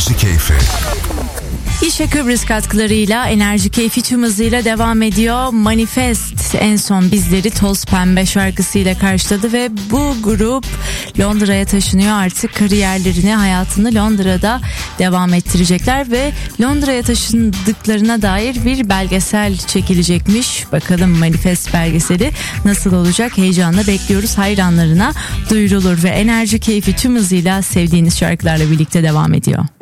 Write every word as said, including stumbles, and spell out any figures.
Enerji Keyfi. İşe Kıbrıs katkılarıyla Enerji Keyfi tüm hızıyla devam ediyor. Manifest en son bizleri Toz Pembe şarkısıyla karşıladı ve bu grup Londra'ya taşınıyor. Artık kariyerlerini, hayatını Londra'da devam ettirecekler ve Londra'ya taşındıklarına dair bir belgesel çekilecekmiş. Bakalım Manifest belgeseli nasıl olacak? Heyecanla bekliyoruz. Hayranlarına duyurulur ve Enerji Keyfi tüm hızıyla sevdiğiniz şarkılarla birlikte devam ediyor.